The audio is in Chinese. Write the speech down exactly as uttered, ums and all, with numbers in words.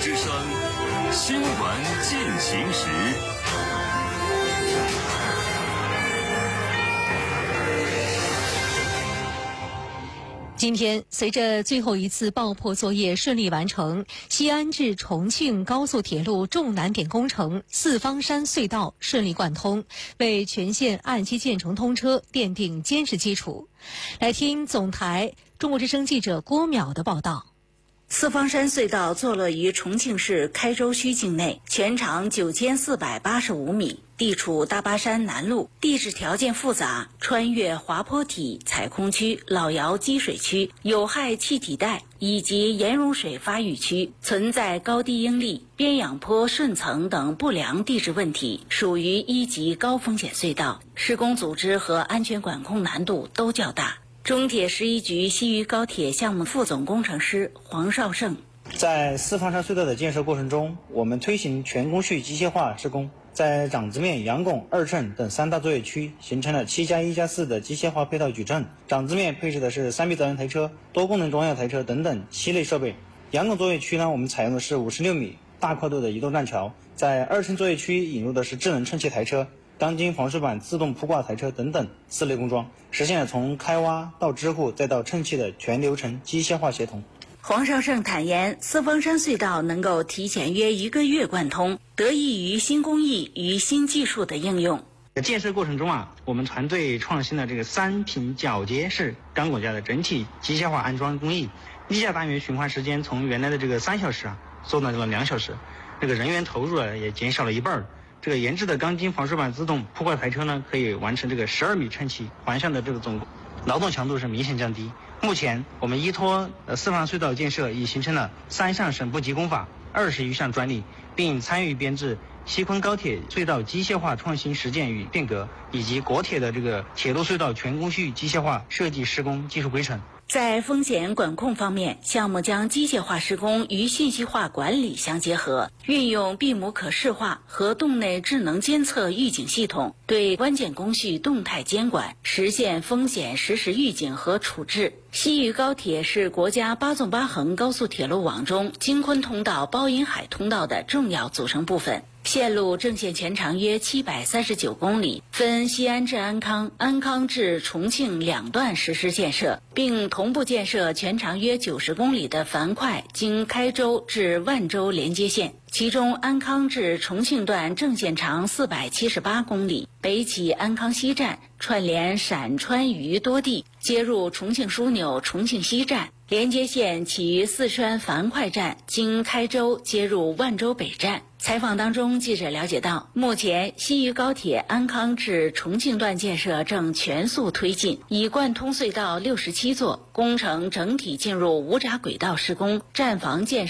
之声新闻进行时。 今天，随着最后一次爆破作业顺利完成，西安至重庆高速铁路重难点工程四方山隧道顺利贯通，为全线按期建成通车奠定坚实基础。来听总台中国之声记者郭淼的报道。 四方山隧道坐落于重庆市开州区境内，全长九千四百八十五米，地处大巴山南麓，地质条件复杂，穿越滑坡体采空区、老窑积水区、有害气体带以及盐融水发育区，存在高低应力、边仰坡顺层等不良地质问题，属于一级高风险隧道，施工组织和安全管控难度都较大。中铁十一局西渝高铁项目副总工程师黄绍胜， 在四方山隧道的建设过程中，我们推行全工序机械化施工，在掌子面、阳拱、二乘等三大作业区形成了七加一加四的机械化配套矩阵。掌子面配置的是三臂导引台车、多功能装药台车等等七类设备。阳拱作业区呢，我们采用的是五十六米大跨度的移动栈桥。在二乘作业区引入的是智能称气台车、钢筋防水板自动铺挂台车等等四类工装，实现了从开挖到支护再到称气的全流程机械化协同。 黄绍胜坦言，四方山隧道能够提前约一个月贯通，得益于新工艺与新技术的应用。 建设过程中啊，我们团队创新了这个三频铰接式钢管架的整体机械化安装工艺，立架单元循环时间从原来的这个三小时啊，缩短到了两小时，这个人员投入啊也减少了一半。这个研制的钢筋防水板自动铺挂台车呢，可以完成这个十二米称气环向的这个总劳动强度是明显降低。目前我们依托呃四方隧道建设，已形成了三项省部级工法、二十余项专利，并参与编制西昆高铁隧道机械化创新实践与变革，以及国铁的这个铁路隧道全工序机械化设计施工技术规程。 在风险管控方面，项目将机械化施工与信息化管理相结合，运用闭母可视化和洞内智能监测预警系统，对关键工序动态监管，实现风险实时预警和处置。西渝高铁是国家八纵八横高速铁路网中京昆通道、包银海通道的重要组成部分。线路正线全长约七百三十九公里，分西安至安康、安康至重庆两段实施建设，并同步建设全长约九十公里的樊哙经开州至万州连接线。其中安康至重庆段正线长四百七十八公里，北起安康西站，串联陕川渝多地，接入重庆枢纽重庆西站。连接线起于四川樊哙站，经开州接入万州北站。采访当中，记者了解到，目前西渝高铁安康至重庆段建设正全速推进，已贯通隧道六十七座，工程整体进入无闸轨道施工，站房建设